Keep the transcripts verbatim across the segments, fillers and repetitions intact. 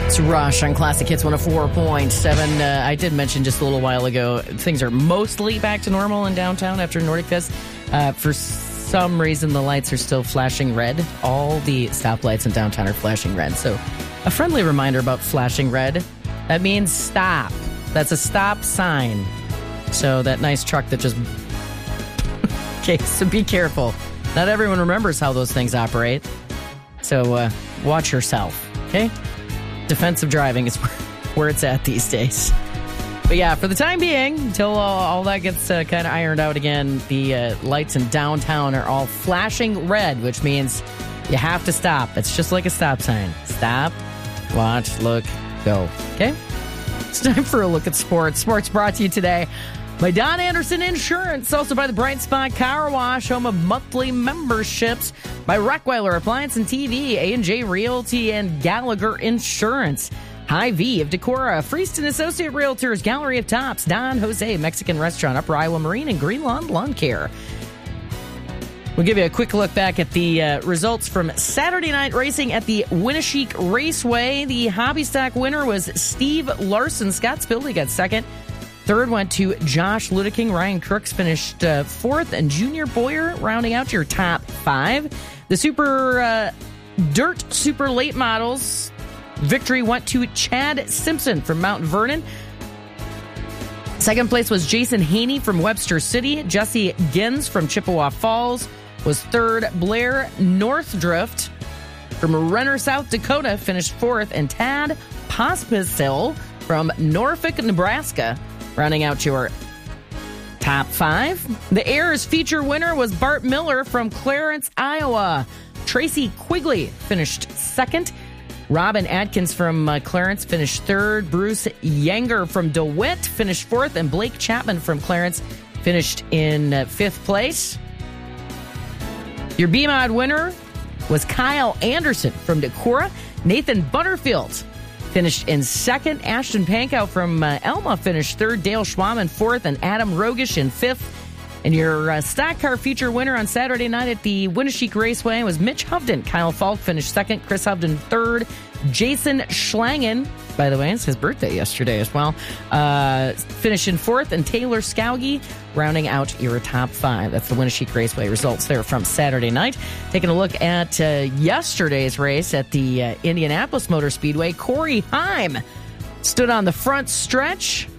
It's Rush on Classic Hits one oh four point seven. Uh, I did mention just a little while ago, things are mostly back to normal in downtown after Nordic Fest. Uh, for some reason, the lights are still flashing red. All the stoplights in downtown are flashing red. So a friendly reminder about flashing red. That means stop. That's a stop sign. So that nice truck that just... Okay, so be careful. Not everyone remembers how those things operate. So uh, watch yourself, okay? Defensive driving is where it's at these days. But yeah, for the time being, until all, all that gets uh, kind of ironed out again, the uh, lights in downtown are all flashing red, which means you have to stop. It's just like a stop sign. Stop, watch, look, go. Okay? It's time for a look at sports. Sports brought to you today by Don Anderson Insurance, also by the Bright Spot Car Wash, home of monthly memberships, by Rockweiler Appliance and T V, A and J Realty, and Gallagher Insurance. Hy-Vee of Decorah, Freeston Associate Realtors, Gallery of Tops, Don Jose Mexican Restaurant, Upper Iowa Marine, and Green Lawn Lawn Care. We'll give you a quick look back at the uh, results from Saturday night racing at the Winneshiek Raceway. The hobby stock winner was Steve Larson. Scott Spilde got second. Third went to Josh Ludeking. Ryan Crooks finished uh, fourth, and Junior Boyer rounding out your top five. The Super uh, Dirt Super Late Models victory went to Chad Simpson from Mount Vernon. Second place was Jason Haney from Webster City. Jesse Gins from Chippewa Falls was third. Blair Northdrift from Renner, South Dakota finished fourth, and Tad Pospisil from Norfolk, Nebraska rounding out your top five. The Airs feature winner was Bart Miller from Clarence, Iowa. Tracy Quigley finished second. Robin Atkins from uh, Clarence finished third. Bruce Yanger from DeWitt finished fourth. And Blake Chapman from Clarence finished in uh, fifth place. Your B M O D winner was Kyle Anderson from Decorah. Nathan Butterfield finished in second. Ashton Pankow from uh, Elma finished third. Dale Schwaman fourth, and Adam Rogish in fifth. And your uh, stock car feature winner on Saturday night at the Winneshiek Raceway was Mitch Hovden. Kyle Falk finished second. Chris Hovden third. Jason Schlangen, by the way, it's his birthday yesterday as well, uh, finished in fourth. And Taylor Skauge rounding out your top five. That's the Winneshiek Raceway results there from Saturday night. Taking a look at uh, yesterday's race at the uh, Indianapolis Motor Speedway. Corey Heim stood on the front stretch,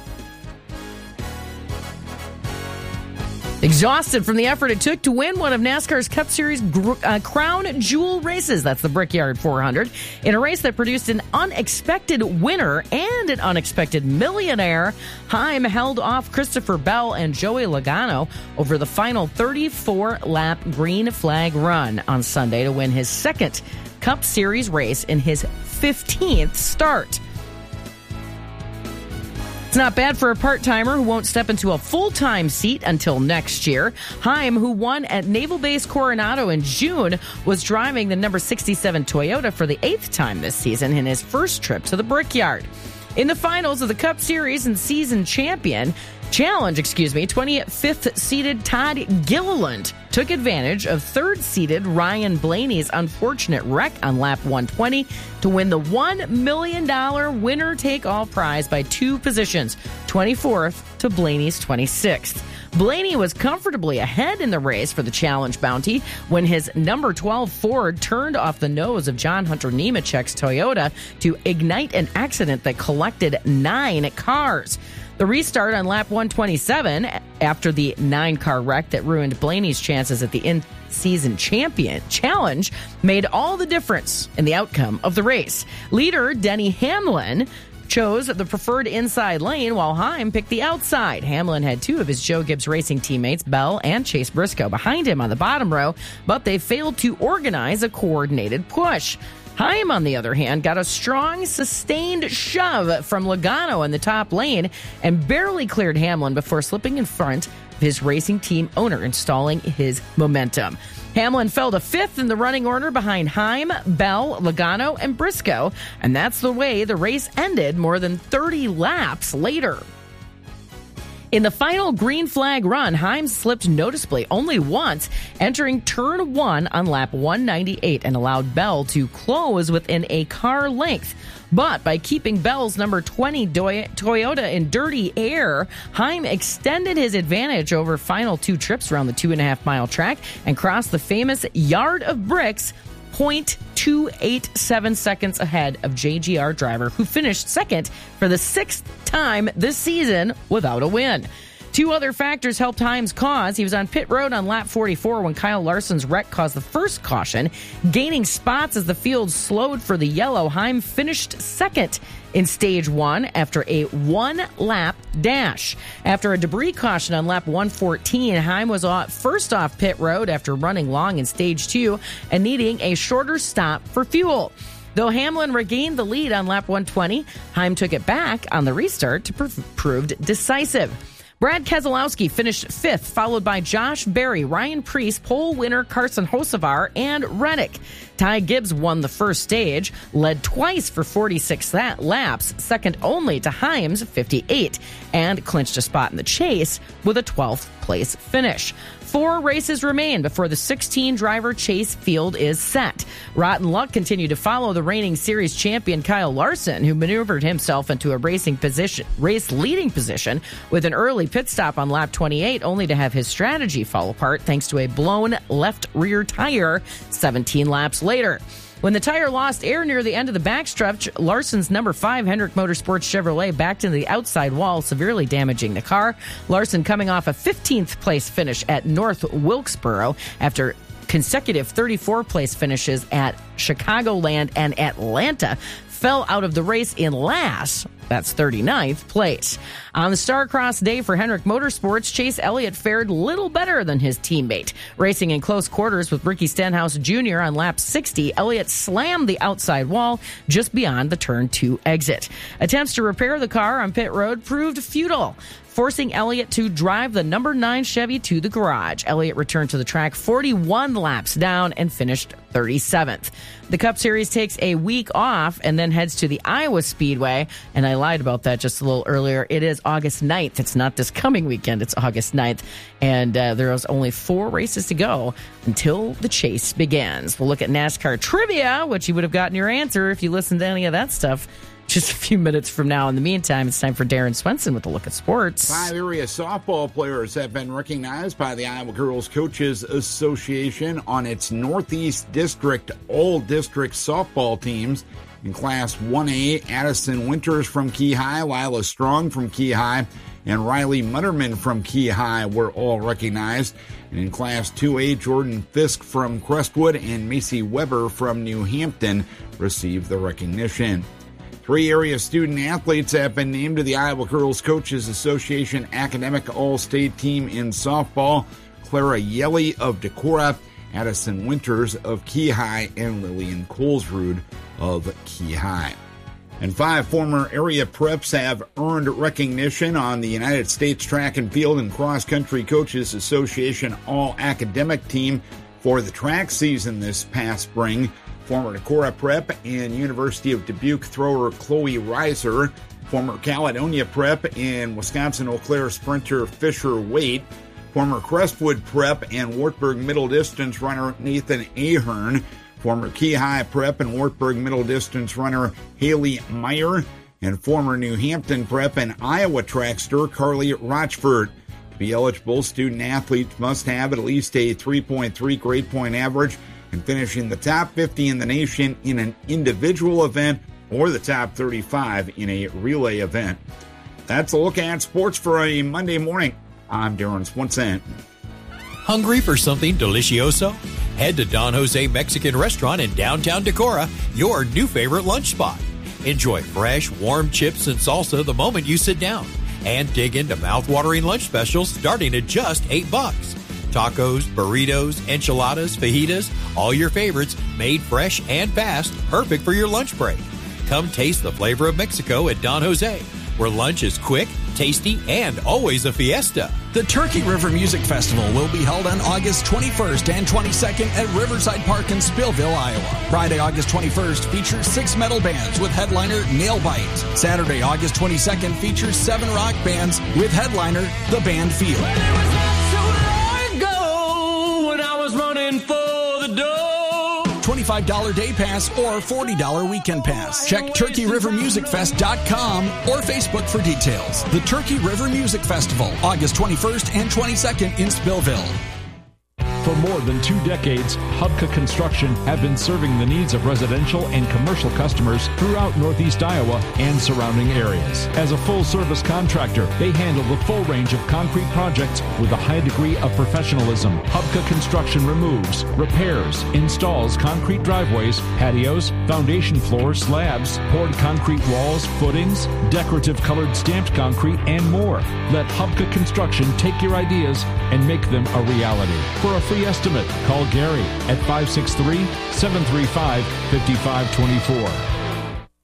exhausted from the effort it took to win one of NASCAR's Cup Series gr- uh, crown jewel races. That's the Brickyard four hundred. In a race that produced an unexpected winner and an unexpected millionaire, Heim held off Christopher Bell and Joey Logano over the final thirty-four lap green flag run on Sunday to win his second Cup Series race in his fifteenth start. It's not bad for a part-timer who won't step into a full-time seat until next year. Heim, who won at Naval Base Coronado in June, was driving the number sixty-seven Toyota for the eighth time this season in his first trip to the Brickyard. In the finals of the Cup Series and season champion challenge, excuse me, twenty-fifth seeded Todd Gilliland took advantage of third seeded Ryan Blaney's unfortunate wreck on lap one twenty to win the one million dollars winner-take-all prize by two positions, twenty-fourth to Blaney's twenty-sixth. Blaney was comfortably ahead in the race for the challenge bounty when his number twelve Ford turned off the nose of John Hunter Nemechek's Toyota to ignite an accident that collected nine cars. The restart on lap one twenty-seven, after the nine-car wreck that ruined Blaney's chances at the in-season champion challenge, made all the difference in the outcome of the race. Leader Denny Hamlin chose the preferred inside lane, while Heim picked the outside. Hamlin had two of his Joe Gibbs Racing teammates, Bell and Chase Briscoe, behind him on the bottom row, but they failed to organize a coordinated push. Heim, on the other hand, got a strong, sustained shove from Logano in the top lane and barely cleared Hamlin before slipping in front of his racing team owner, installing his momentum. Hamlin fell to fifth in the running order behind Heim, Bell, Logano, and Briscoe, and that's the way the race ended more than thirty laps later. In the final green flag run, Himes slipped noticeably only once, entering turn one on lap one ninety-eight and allowed Bell to close within a car length. But by keeping Bell's number twenty Toyota in dirty air, Heim extended his advantage over final two trips around the two and a half mile track and crossed the famous Yard of Bricks zero point two eight seven seconds ahead of J G R driver, who finished second for the sixth time this season without a win. Two other factors helped Himes' cause. He was on pit road on lap forty-four when Kyle Larson's wreck caused the first caution. Gaining spots as the field slowed for the yellow, Heim finished second in stage one after a one-lap dash. After a debris caution on lap one fourteen, Heim was off, first off pit road after running long in stage two and needing a shorter stop for fuel. Though Hamlin regained the lead on lap one twenty, Heim took it back on the restart to prove proved decisive. Brad Keselowski finished fifth, followed by Josh Berry, Ryan Preece, pole winner Carson Hocevar, and Reddick. Ty Gibbs won the first stage, led twice for forty-six laps, second only to Himes' fifty-eight, and clinched a spot in the chase with a twelfth place finish. Four races remain before the sixteen-driver chase field is set. Rotten luck continued to follow the reigning series champion Kyle Larson, who maneuvered himself into a racing position, race-leading position with an early pit stop on lap twenty-eight, only to have his strategy fall apart thanks to a blown left rear tire seventeen laps later. When the tire lost air near the end of the backstretch, Larson's number five Hendrick Motorsports Chevrolet backed into the outside wall, severely damaging the car. Larson, coming off a fifteenth place finish at North Wilkesboro after consecutive thirty-four place finishes at Chicagoland and Atlanta, fell out of the race in last. That's thirty-ninth place. On the Starcross day for Hendrick Motorsports, Chase Elliott fared little better than his teammate. Racing in close quarters with Ricky Stenhouse Junior on lap sixty, Elliott slammed the outside wall just beyond the turn two exit. Attempts to repair the car on pit road proved futile, forcing Elliott to drive the number nine Chevy to the garage. Elliott returned to the track forty-one laps down and finished thirty-seventh. The Cup Series takes a week off and then heads to the Iowa Speedway. And I lied about that just a little earlier. It is August ninth. It's not this coming weekend. It's August ninth. And uh, there is only four races to go until the chase begins. We'll look at NASCAR trivia, which you would have gotten your answer if you listened to any of that stuff just a few minutes from now. In the meantime, it's time for Darren Swenson with a look at sports. Five area softball players have been recognized by the Iowa Girls Coaches Association on its Northeast District All-District softball teams. In Class one A, Addison Winters from Key High, Lila Strong from Key High, and Riley Mutterman from Key High were all recognized. And in Class two A, Jordan Fisk from Crestwood and Macy Weber from New Hampton received the recognition. Three area student athletes have been named to the Iowa Girls Coaches Association Academic All-State Team in softball. Clara Yelly of Decorah, Addison Winters of Key High, and Lillian Colesrud of Key High. And five former area preps have earned recognition on the United States Track and Field and Cross Country Coaches Association All-Academic Team for the track season this past spring. Former Decorah Prep and University of Dubuque thrower Chloe Reiser, former Caledonia Prep and Wisconsin Eau Claire sprinter Fisher Waite, former Crestwood Prep and Wartburg Middle Distance runner Nathan Ahern, former Key High Prep and Wartburg Middle Distance runner Haley Meyer, and former New Hampton Prep and Iowa trackster Carly Rochford. To be eligible, student athletes must have at least a three point three grade point average and finish in the top fifty in the nation in an individual event or the top thirty-five in a relay event. That's a look at sports for a Monday morning. I'm Darren Swenson. Hungry for something delicioso? Head to Don Jose Mexican Restaurant in downtown Decorah, your new favorite lunch spot. Enjoy fresh, warm chips and salsa the moment you sit down, and dig into mouth-watering lunch specials starting at just eight bucks. Tacos, burritos, enchiladas, fajitas, all your favorites made fresh and fast, perfect for your lunch break. Come taste the flavor of Mexico at Don Jose. where lunch is quick, tasty, and always a fiesta. The Turkey River Music Festival will be held on August twenty-first and twenty-second at Riverside Park in Spillville, Iowa. Friday, August twenty-first features six metal bands with headliner Nailbite. Saturday, August twenty-second features seven rock bands with headliner The Band Field. Well, it was not so long ago when I was running for the door. twenty-five dollars day pass or forty dollars weekend pass. Check turkey river music fest dot com or Facebook for details. The Turkey River Music Festival, August twenty-first and twenty-second in Spillville. For more than two decades, Hubka Construction have been serving the needs of residential and commercial customers throughout Northeast Iowa and surrounding areas. As a full-service contractor, they handle the full range of concrete projects with a high degree of professionalism. Hubka Construction removes, repairs, installs concrete driveways, patios, foundation floors, slabs, poured concrete walls, footings, decorative colored stamped concrete, and more. Let Hubka Construction take your ideas and make them a reality. For a free estimate, call Gary at five six three, seven three five, five five two four.